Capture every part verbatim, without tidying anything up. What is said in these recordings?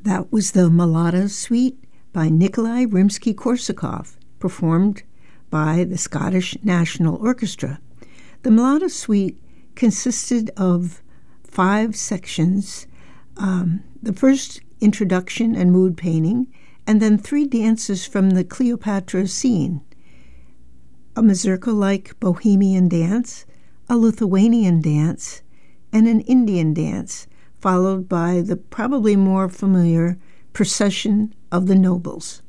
That was the Malata Suite by Nikolai Rimsky-Korsakov, performed by the Scottish National Orchestra. The Malata Suite consisted of five sections, um, the first introduction and mood painting, and then three dances from the Cleopatra scene, a mazurka-like Bohemian dance, a Lithuanian dance, and an Indian dance, followed by the probably more familiar Procession of the Nobles.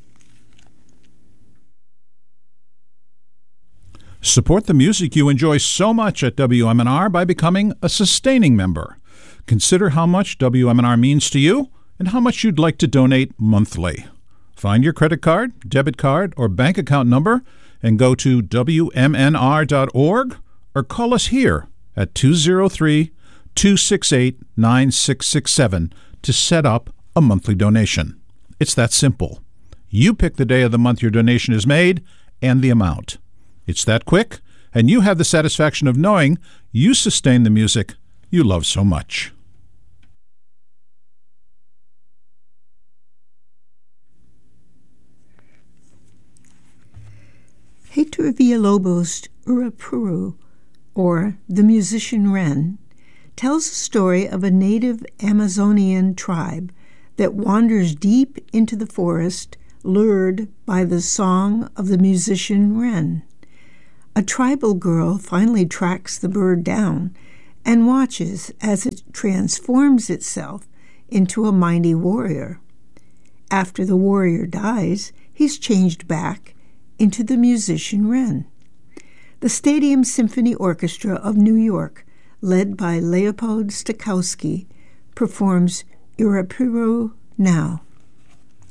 Support the music you enjoy so much at W M N R by becoming a sustaining member. Consider how much W M N R means to you and how much you'd like to donate monthly. Find your credit card, debit card, or bank account number and go to W M N R dot org or call us here at two oh three, two six eight, nine six six seven to set up a monthly donation. It's that simple. You pick the day of the month your donation is made and the amount. It's that quick, and you have the satisfaction of knowing you sustain the music you love so much. Heitor Villalobos' Urapuru, or The Musician Wren, tells the story of a native Amazonian tribe that wanders deep into the forest, lured by the song of the musician wren. A tribal girl finally tracks the bird down and watches as it transforms itself into a mighty warrior. After the warrior dies, he's changed back into the musician wren. The Stadium Symphony Orchestra of New York, led by Leopold Stokowski, performs Urapuru now.